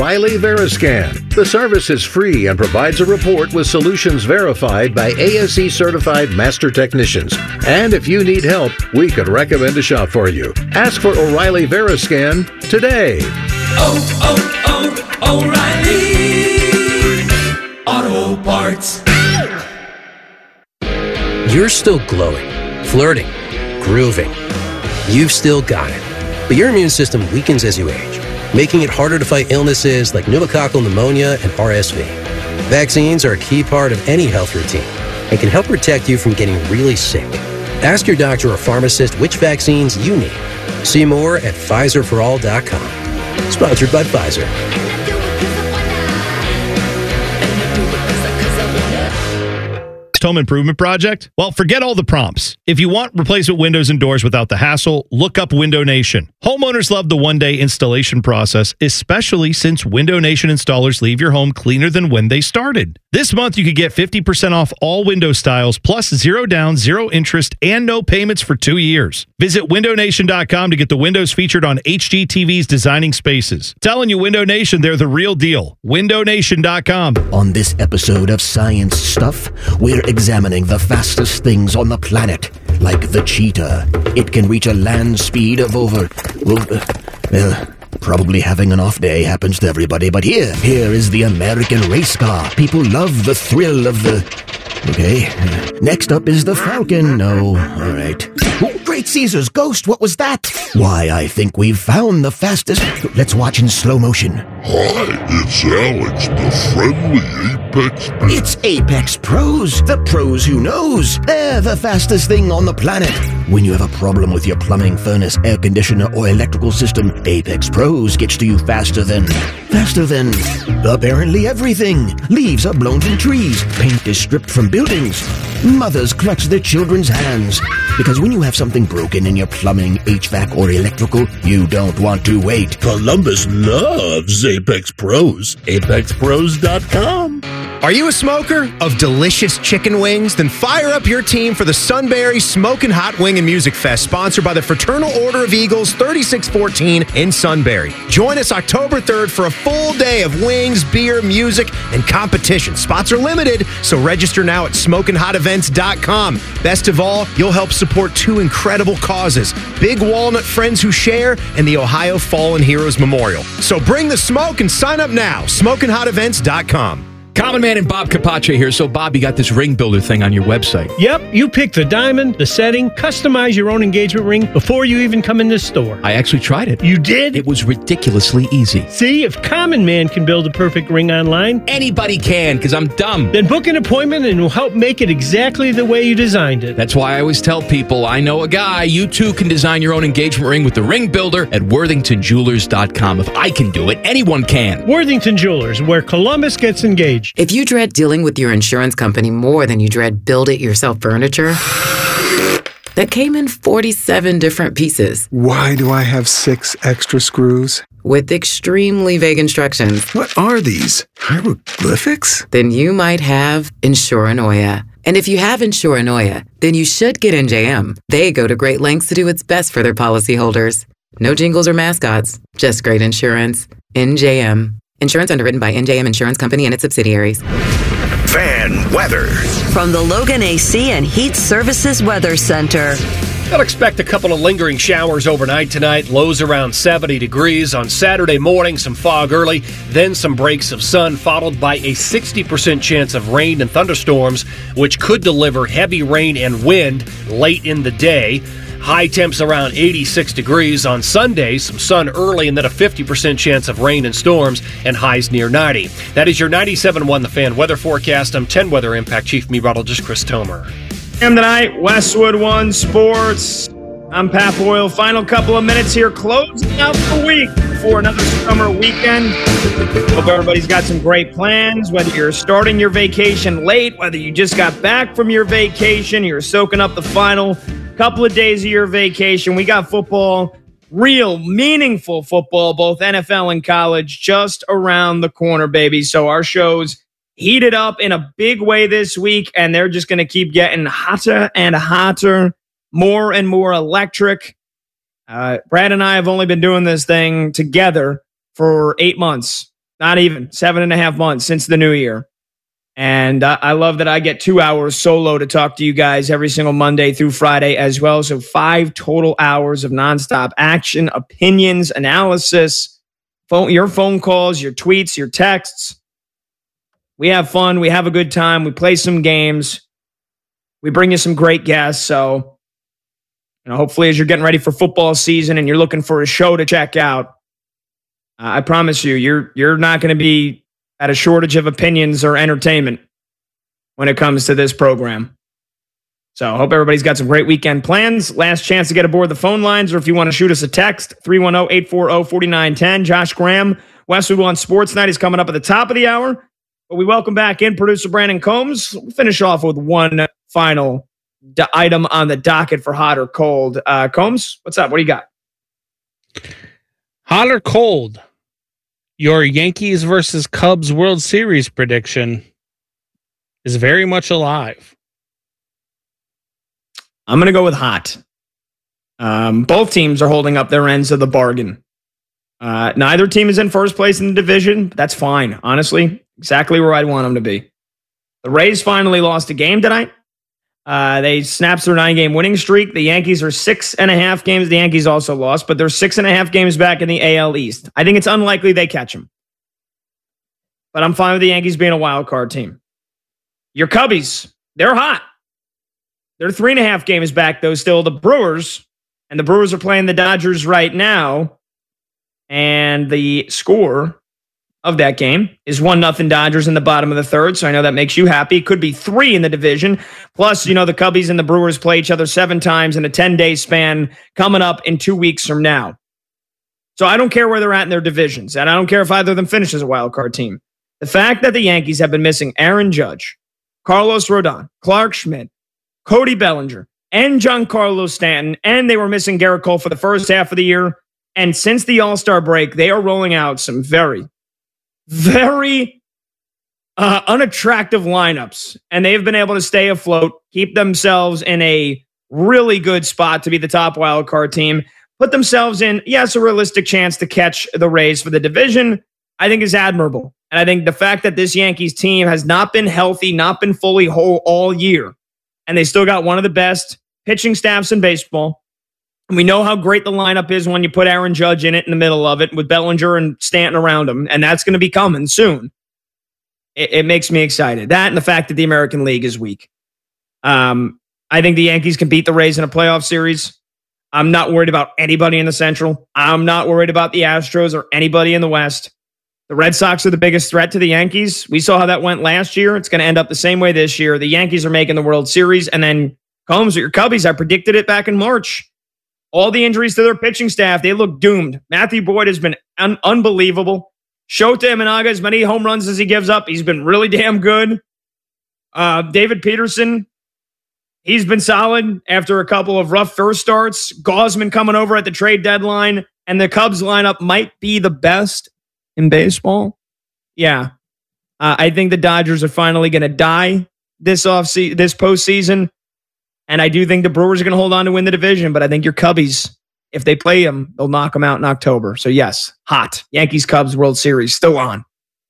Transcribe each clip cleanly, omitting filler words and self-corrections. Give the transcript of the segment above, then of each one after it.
O'Reilly Veriscan. The service is free and provides a report with solutions verified by ASE certified master technicians. And if you need help, we could recommend a shop for you. Ask for O'Reilly Veriscan today. O'Reilly Auto Parts. You're still glowing, flirting, grooving. You've still got it. But your immune system weakens as you age, making it harder to fight illnesses like pneumococcal pneumonia and RSV. Vaccines are a key part of any health routine and can help protect you from getting really sick. Ask your doctor or pharmacist which vaccines you need. See more at PfizerForAll.com. Sponsored by Pfizer. Home improvement project? Well, forget all the prompts. If you want replacement windows and doors without the hassle, look up Window Nation. Homeowners love the one-day installation process, especially since Window Nation installers leave your home cleaner than when they started. This month, you could get 50% off all window styles, plus 0 down, 0 interest, and no payments for 2 years. Visit windownation.com to get the windows featured on HGTV's Designing Spaces. Telling you, Window Nation, they're the real deal. windownation.com. On this episode of Science Stuff, we're examining the fastest things on the planet, like the cheetah. It can reach a land speed of over... probably having an off day happens to everybody, but here is the American race car. People love the thrill of the... Okay. Next up is the Falcon. No. All right. Oh, Great Caesar's ghost. What was that? Why, I think we've found the fastest... Let's watch in slow motion. Hi, it's Alex, the friendly Apex Pro. It's Apex Pros. The pros who knows. They're the fastest thing on the planet. When you have a problem with your plumbing, furnace, air conditioner, or electrical system, Apex Pros gets to you faster than apparently everything. Leaves are blown from trees. Paint is stripped from buildings. Mothers clutch their children's hands. Because when you have something broken in your plumbing, HVAC, or electrical, you don't want to wait. Columbus loves Apex Pros. ApexPros.com. Are you a smoker of delicious chicken wings? Then fire up your team for the Sunbury Smokin' Hot Wing and Music Fest, sponsored by the Fraternal Order of Eagles 3614 in Sunbury. Join us October 3rd for a full day of wings, beer, music, and competition. Spots are limited, so register now at SmokinHotEvents.com. Best of all, you'll help support 2 incredible causes: Big Walnut Friends Who Share and the Ohio Fallen Heroes Memorial. So bring the smoke and sign up now. SmokinHotEvents.com. Common Man and Bob Capace here. So, Bob, you got this ring builder thing on your website. Yep, you pick the diamond, the setting, customize your own engagement ring before you even come in this store. I actually tried it. You did? It was ridiculously easy. See, if Common Man can build a perfect ring online, anybody can, because I'm dumb. Then book an appointment and we'll help make it exactly the way you designed it. That's why I always tell people, I know a guy. You too can design your own engagement ring with the ring builder at WorthingtonJewelers.com. If I can do it, anyone can. Worthington Jewelers, where Columbus gets engaged. If you dread dealing with your insurance company more than you dread build-it-yourself furniture, that came in 47 different pieces. Why do I have 6 extra screws? With extremely vague instructions. What are these? Hieroglyphics? Then you might have Insuranoia. And if you have Insuranoia, then you should get NJM. They go to great lengths to do what's best for their policyholders. No jingles or mascots, just great insurance. NJM. Insurance underwritten by NJM Insurance Company and its subsidiaries. Fan weather. From the Logan AC and Heat Services Weather Center. I'll expect a couple of lingering showers overnight tonight. Lows around 70 degrees. On Saturday morning, some fog early, then some breaks of sun, followed by a 60% chance of rain and thunderstorms, which could deliver heavy rain and wind late in the day. High temps around 86 degrees. On Sunday, some sun early and then a 50% chance of rain and storms and highs near 90. That is your 97.1 The Fan weather forecast. I'm 10 Weather Impact Chief Meteorologist Chris Tomer. Tonight, Westwood One Sports. I'm Pat Boyle. Final couple of minutes here, closing out the week for another summer weekend. Hope everybody's got some great plans, whether you're starting your vacation late, whether you just got back from your vacation, you're soaking up the final couple of days of your vacation. We got football, real meaningful football, both NFL and college, just around the corner, baby. So our show's heated up in a big way this week, and they're just going to keep getting hotter and hotter, more and more electric. Brad and I have only been doing this thing together for 8 months. Not even 7.5 months since the new year. And I love that I get 2 hours solo to talk to you guys every single Monday through Friday as well. So 5 total hours of nonstop action, opinions, analysis, your phone calls, your tweets, your texts. We have fun. We have a good time. We play some games. We bring you some great guests. So, hopefully as you're getting ready for football season and you're looking for a show to check out, I promise you, you're not going to be at a shortage of opinions or entertainment when it comes to this program. So I hope everybody's got some great weekend plans. Last chance to get aboard the phone lines, or if you want to shoot us a text, 310-840-4910. Josh Graham, Westwood One Sports Night is coming up at the top of the hour. But we welcome back in producer Brandon Combs. We'll finish off with one final item on the docket for hot or cold. Combs, what's up? What do you got? Hot or cold? Your Yankees versus Cubs World Series prediction is very much alive. I'm going to go with hot. Both teams are holding up their ends of the bargain. Neither team is in first place in the division. But that's fine. Honestly, exactly where I'd want them to be. The Rays finally lost a game tonight. They snapped their 9-game winning streak. The Yankees are 6.5 games. The Yankees also lost, but they're 6.5 games back in the AL East. I think it's unlikely they catch them. But I'm fine with the Yankees being a wild card team. Your Cubbies, they're hot. They're 3.5 games back, though, still the Brewers. And the Brewers are playing the Dodgers right now. And the score of that game is 1-0 Dodgers in the bottom of the third. So I know that makes you happy. Could be 3 in the division. Plus, the Cubbies and the Brewers play each other 7 times in a 10-day span coming up in 2 weeks from now. So I don't care where they're at in their divisions. And I don't care if either of them finishes a wild card team. The fact that the Yankees have been missing Aaron Judge, Carlos Rodon, Clark Schmidt, Cody Bellinger, and Giancarlo Stanton, and they were missing Garrett Cole for the first half of the year. And since the All-Star break, they are rolling out some very unattractive lineups, and they've been able to stay afloat, keep themselves in a really good spot to be the top wild card team, put themselves in, yes, a realistic chance to catch the Rays for the division, I think is admirable. And I think the fact that this Yankees team has not been healthy, not been fully whole all year, and they still got one of the best pitching staffs in baseball. And we know how great the lineup is when you put Aaron Judge in it in the middle of it with Bellinger and Stanton around him, and that's going to be coming soon. It makes me excited. That and the fact that the American League is weak. I think the Yankees can beat the Rays in a playoff series. I'm not worried about anybody in the Central. I'm not worried about the Astros or anybody in the West. The Red Sox are the biggest threat to the Yankees. We saw how that went last year. It's going to end up the same way this year. The Yankees are making the World Series, and then Combs with your Cubbies, I predicted it back in March. All the injuries to their pitching staff, they look doomed. Matthew Boyd has been unbelievable. Shota Imanaga, as many home runs as he gives up, he's been really damn good. David Peterson, he's been solid after a couple of rough first starts. Gausman coming over at the trade deadline, and the Cubs lineup might be the best in baseball. Yeah. I think the Dodgers are finally going to die this postseason. And I do think the Brewers are going to hold on to win the division, but I think your Cubbies, if they play them, they'll knock them out in October. So yes, hot. Yankees-Cubs World Series still on.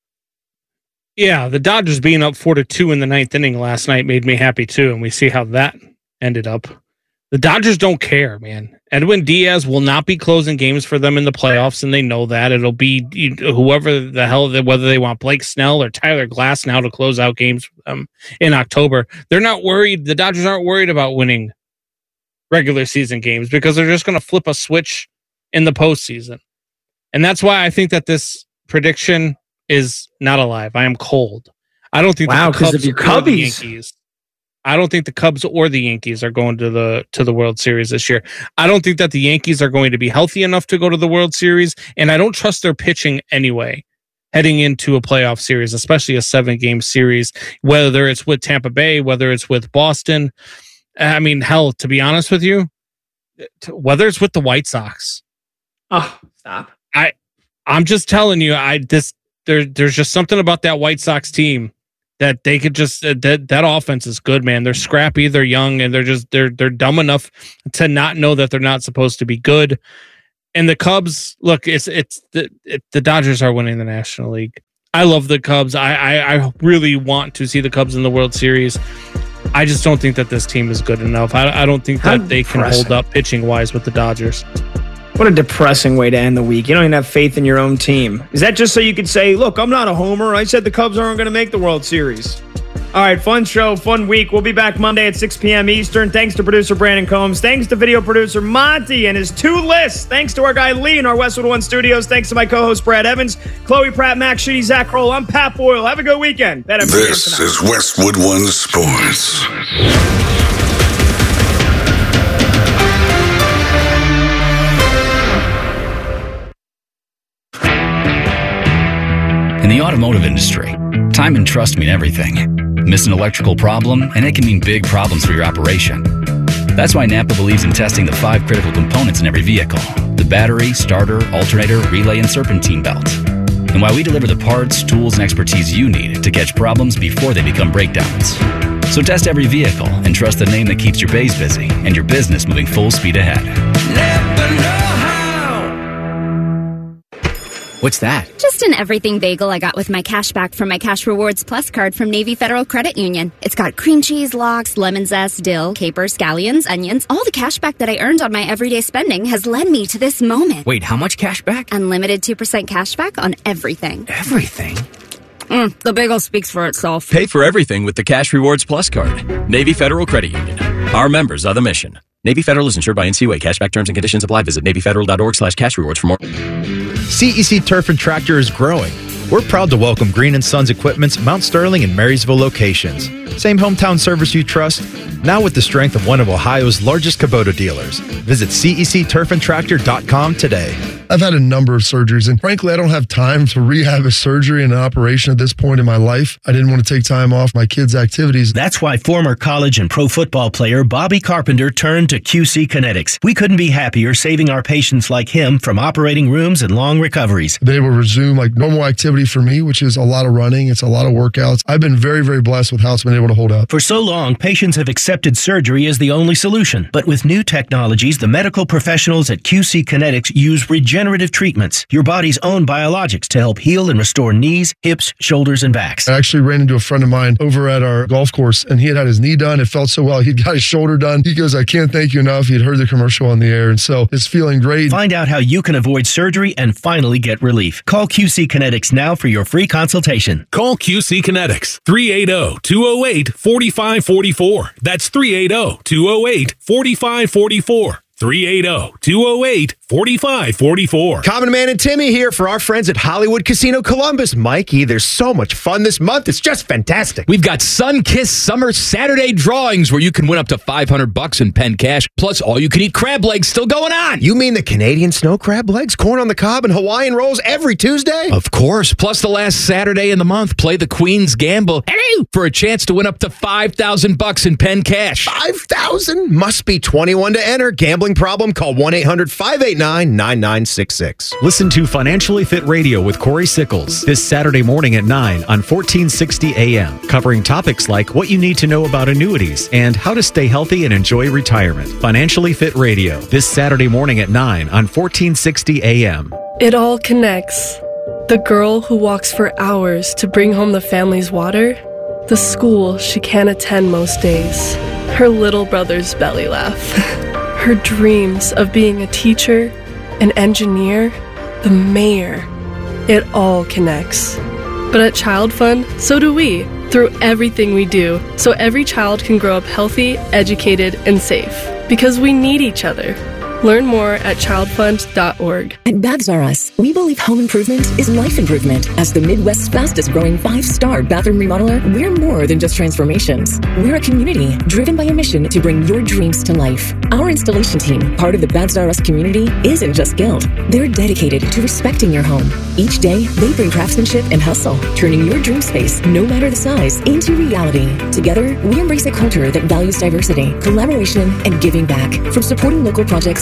Yeah, the Dodgers being up 4-2 in the 9th inning last night made me happy too, and we see how that ended up. The Dodgers don't care, man. Edwin Diaz will not be closing games for them in the playoffs, and they know that. It'll be whoever the hell, whether they want Blake Snell or Tyler Glass now to close out games for them in October. They're not worried. The Dodgers aren't worried about winning regular season games because they're just going to flip a switch in the postseason. And that's why I think that this prediction is not alive. I am cold. I don't think the Cubs of your Cubbies. Yankees. I don't think the Cubs or the Yankees are going to the World Series this year. I don't think that the Yankees are going to be healthy enough to go to the World Series, and I don't trust their pitching anyway heading into a playoff series, especially a 7-game series, whether it's with Tampa Bay, whether it's with Boston. I mean, hell, to be honest with you, whether it's with the White Sox. Oh, stop. I'm just telling you, there's just something about that White Sox team that they could just that offense is good, man. They're scrappy, they're young, and they're dumb enough to not know that they're not supposed to be good. And the Cubs, look, the Dodgers are winning the National League. I love the Cubs. I really want to see the Cubs in the World Series. I just don't think that this team is good enough. I don't think that they can hold up pitching-wise with the Dodgers. What a depressing way to end the week. You don't even have faith in your own team. Is that just so you could say, look, I'm not a homer. I said the Cubs aren't going to make the World Series. All right, fun show, fun week. We'll be back Monday at 6 p.m. Eastern. Thanks to producer Brandon Combs. Thanks to video producer Monty and his 2 lists. Thanks to our guy Lee in our Westwood One studios. Thanks to my co-host Brad Evans, Chloe Pratt, Max Sheedy, Zach Kroll. I'm Pat Boyle. Have a good weekend. This is Westwood One Sports. In the automotive industry, time and trust mean everything. Miss an electrical problem, and it can mean big problems for your operation. That's why Napa believes in testing the 5 critical components in every vehicle: the battery, starter, alternator, relay, and serpentine belt. And why we deliver the parts, tools, and expertise you need to catch problems before they become breakdowns. So test every vehicle and trust the name that keeps your bays busy and your business moving full speed ahead. Never know how. What's that? Just an everything bagel I got with my cash back from my Cash Rewards Plus card from Navy Federal Credit Union. It's got cream cheese, lox, lemon zest, dill, capers, scallions, onions. All the cash back that I earned on my everyday spending has led me to this moment. Wait, how much cash back? Unlimited 2% cash back on everything. Everything? The bagel speaks for itself. Pay for everything with the Cash Rewards Plus card. Navy Federal Credit Union. Our members are the mission. Navy Federal is insured by NCUA. Cashback terms and conditions apply. Visit NavyFederal.org/cashrewards for more. CEC Turf and Tractor is growing. We're proud to welcome Green & Sons Equipment's Mount Sterling and Marysville locations. Same hometown service you trust, now with the strength of one of Ohio's largest Kubota dealers. Visit CECTurfandTractor.com today. I've had a number of surgeries, and frankly, I don't have time to rehab a surgery and an operation at this point in my life. I didn't want to take time off my kids' activities. That's why former college and pro football player Bobby Carpenter turned to QC Kinetics. We couldn't be happier saving our patients like him from operating rooms and long recoveries. They will resume like normal activity for me, which is a lot of running. It's a lot of workouts. I've been very, very blessed with how it's been able to hold up. For so long, patients have accepted surgery as the only solution. But with new technologies, the medical professionals at QC Kinetics use regenerative treatments, your body's own biologics, to help heal and restore knees, hips, shoulders, and backs. I actually ran into a friend of mine over at our golf course, and he had his knee done. It felt so well. He'd got his shoulder done. He goes, I can't thank you enough. He'd heard the commercial on the air, and so it's feeling great. Find out how you can avoid surgery and finally get relief. Call QC Kinetics now for your free consultation. Call QC Kinetics, 380-208-4544. That's 380-208-4544. 380-208-4544. Common Man and Timmy here for our friends at Hollywood Casino Columbus. Mikey, there's so much fun this month. It's just fantastic. We've got Sun-Kissed Summer Saturday drawings where you can win up to $500 in pen cash, plus all-you-can-eat crab legs still going on. You mean the Canadian snow crab legs, corn on the cob, and Hawaiian rolls every Tuesday? Of course. Plus the last Saturday in the month, play the Queen's Gamble for a chance to win up to $5,000 in pen cash. $5,000? Must be 21 to enter. Gambling problem? Call 1-800-589-9966. Listen to Financially Fit Radio with Corey Sickles this Saturday morning at 9 on 1460 AM, covering topics like what you need to know about annuities and how to stay healthy and enjoy retirement. Financially Fit Radio this Saturday morning at 9 on 1460 AM. It all connects. The girl who walks for hours to bring home the family's water, the school she can't attend most days, her little brother's belly laugh. Her dreams of being a teacher, an engineer, the mayor. It all connects. But at Child Fund, so do we, through everything we do, so every child can grow up healthy, educated, and safe. Because we need each other. Learn more at childfund.org. At Baths R Us, we believe home improvement is life improvement. As the Midwest's fastest growing 5-star bathroom remodeler, we're more than just transformations. We're a community driven by a mission to bring your dreams to life. Our installation team, part of the Baths R Us community, isn't just skilled. They're dedicated to respecting your home. Each day, they bring craftsmanship and hustle, turning your dream space, no matter the size, into reality. Together, we embrace a culture that values diversity, collaboration, and giving back. From supporting local projects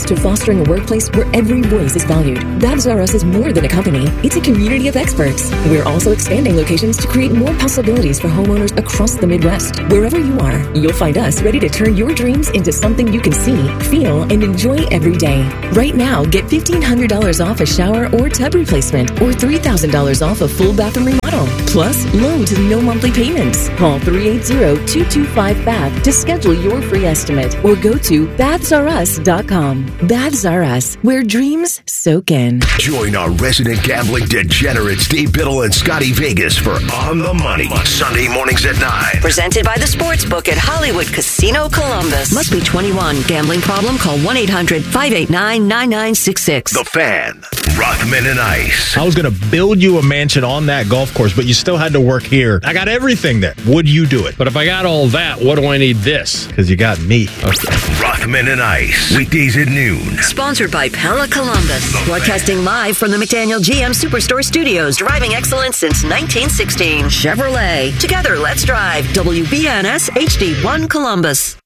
to fostering a workplace where every voice is valued. Babs R Us is more than a company. It's a community of experts. We're also expanding locations to create more possibilities for homeowners across the Midwest. Wherever you are, you'll find us ready to turn your dreams into something you can see, feel, and enjoy every day. Right now, get $1,500 off a shower or tub replacement or $3,000 off a full bathroom remodel. Plus, low to no monthly payments. Call 380-225-BAB to schedule your free estimate or go to babsrus.com. Babs R Us, where dreams soak in. Join our resident gambling degenerates Dave Biddle and Scotty Vegas for On the Money, Sunday mornings at 9. Presented by the Sportsbook at Hollywood Casino Columbus. Must be 21. Gambling problem? Call 1-800-589-9966. The Fan, Rothman and Ice. I was going to build you a mansion on that golf course, but you still had to work here. I got everything there. Would you do it? But if I got all that, what do I need this? Because you got me. Okay. Rothman and Ice, weekdays at noon. Sponsored by Pella Columbus. Broadcasting live from the McDaniel GM Superstore Studios. Driving excellence since 1916. Chevrolet. Together, let's drive. WBNS HD1 Columbus.